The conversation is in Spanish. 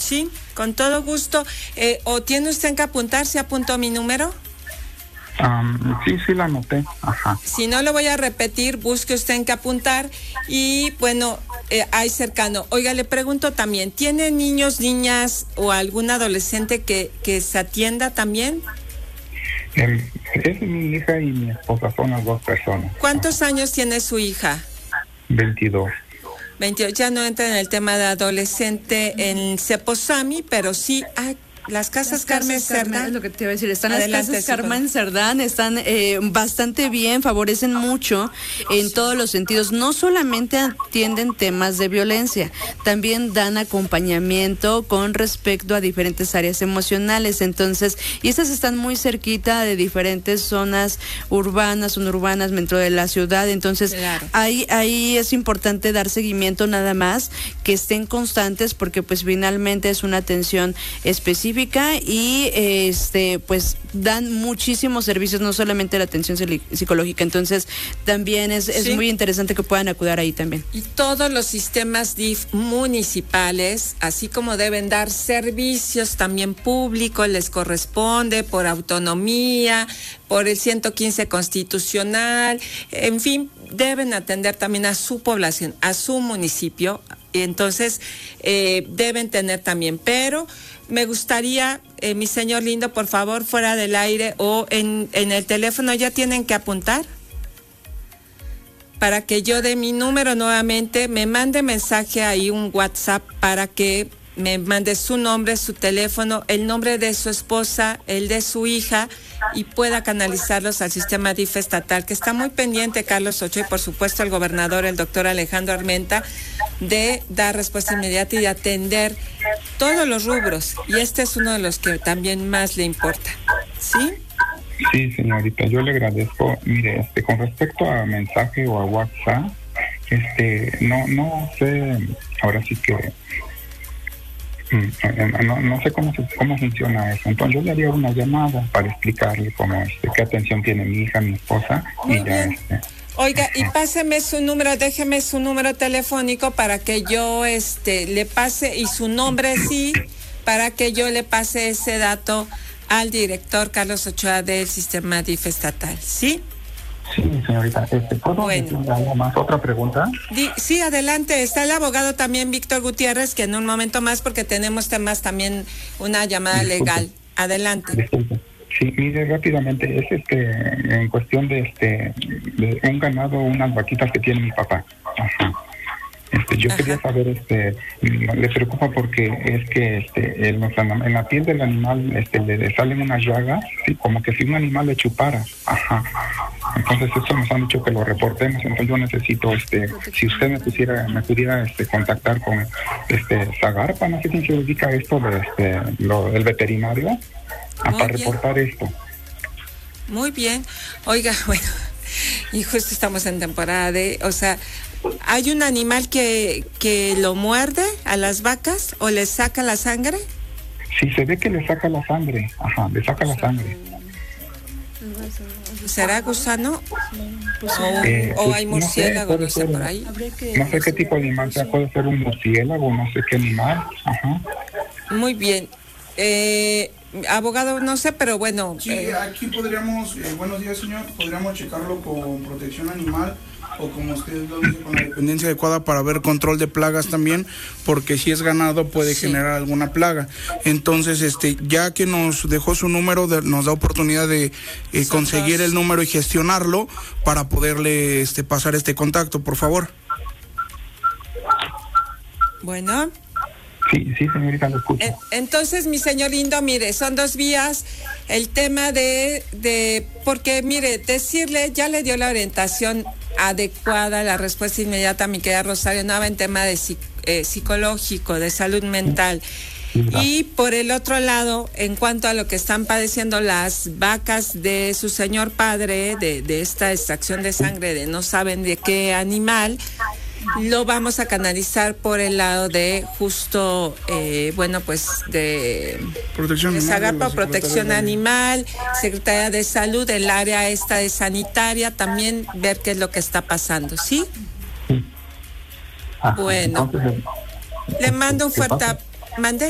Sí, con todo gusto. ¿O tiene usted que apuntar? ¿Se apuntó mi número? Sí, la anoté. Ajá. Si no lo voy a repetir, busque usted en qué apuntar y bueno, hay cercano. Oiga, le pregunto también, ¿tiene niños, niñas o algún adolescente que se atienda también? Es mi hija y mi esposa, son las dos personas. ¿Cuántos años tiene su hija? 22. 28, ya no entra en el tema de adolescente en Ceposami, pero sí hay las casas Carmen Cerdán. Es lo que te iba a decir, están Adelante, las casas Carmen Cerdán, están bastante bien, favorecen mucho en todos los sentidos. No solamente atienden temas de violencia, también dan acompañamiento con respecto a diferentes áreas emocionales. Entonces, y estas están muy cerquita de diferentes zonas urbanas, suburbanas, dentro de la ciudad. Entonces, claro, ahí es importante dar seguimiento nada más, que estén constantes, porque pues finalmente es una atención específica y pues dan muchísimos servicios, no solamente la atención psicológica. Entonces también es muy interesante que puedan acudir ahí también. Y todos los sistemas DIF municipales, así como deben dar servicios también públicos, les corresponde por autonomía, por el 115 constitucional, en fin, deben atender también a su población, a su municipio. Y entonces deben tener también, pero me gustaría, mi señor lindo, por favor, fuera del aire o en el teléfono, ya tienen que apuntar para que yo dé mi número nuevamente, me mande mensaje ahí, un WhatsApp, para que me mande su nombre, su teléfono, el nombre de su esposa, el de su hija, y pueda canalizarlos al sistema DIF estatal, que está muy pendiente Carlos Ochoa y por supuesto el gobernador, el doctor Alejandro Armenta, de dar respuesta inmediata y de atender todos los rubros, y este es uno de los que también más le importa. ¿Sí? Sí, señorita, yo le agradezco. Mire, con respecto a mensaje o a WhatsApp, no sé, ahora sí que no sé cómo funciona eso. Entonces yo le haría una llamada para explicarle cómo qué atención tiene mi hija, mi esposa. Muy y ya bien. Oiga, y páseme su número, déjeme su número telefónico para que yo le pase, y su nombre sí, para que yo le pase ese dato al director Carlos Ochoa del sistema DIF estatal, ¿sí? Sí, señorita, ¿puedo decir algo más? ¿Otra pregunta? Sí, adelante. Está el abogado también, Víctor Gutiérrez, que en un momento más, porque tenemos temas también, una llamada legal. Adelante. Disculpe. Sí, mire, rápidamente, es en cuestión de un ganado, unas vaquitas que tiene mi papá. Ajá. Yo quería saber, le preocupa porque es que en la piel del animal le salen unas llagas, sí, como que si un animal le chupara. Ajá. Entonces eso nos han dicho que lo reportemos. Entonces yo necesito, si usted me pudiera contactar con Zagarpa, no sé quién se dedica a esto del veterinario, para reportar esto. Muy bien. Oiga, bueno, y justo estamos en temporada ¿hay un animal que lo muerde a las vacas o le saca la sangre? Sí, se ve que le saca la sangre. Ajá, le saca la sangre. ¿Será gusano? ¿O hay murciélago? No sé, por ahí. No sé qué tipo de animal sea, puede ser un murciélago, no sé qué animal. Ajá. Muy bien. Abogado, no sé, pero bueno. Sí, aquí podríamos, buenos días, señor, podríamos checarlo con protección animal o como ustedes lo dicen, con la dependencia adecuada para ver control de plagas también, porque si es ganado puede generar alguna plaga. Entonces, ya que nos dejó su número, nos da oportunidad de conseguir el número y gestionarlo para poderle pasar este contacto, por favor. Bueno. Sí, señorita, lo escucho. Entonces, mi señor lindo, mire, son dos vías. El tema porque, mire, decirle, ya le dio la orientación adecuada, la respuesta inmediata a mi querida Rosario Nava en tema de psicológico, de salud mental. Y por el otro lado, en cuanto a lo que están padeciendo las vacas de su señor padre, de esta extracción de sangre de no saben de qué animal, lo vamos a canalizar por el lado de justo, de Protección Animal, Zagarpa, Protección Animal, Secretaría de Salud, el área de sanitaria, también ver qué es lo que está pasando, ¿sí? Sí. Bueno, le mando un fuerte... ¿Mande?